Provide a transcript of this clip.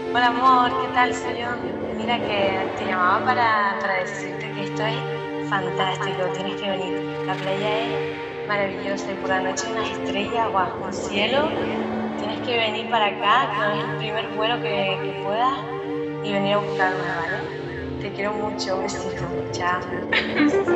Hola amor, ¿qué tal? Soy yo. Mira que te llamaba para decirte que esto es fantástico, tienes que venir. La playa es maravillosa y por la noche unas estrellas, guau, un cielo. Tienes que venir para acá, coger el primer vuelo que puedas y venir a buscarme, ¿vale? Te quiero mucho, un besito. Chao.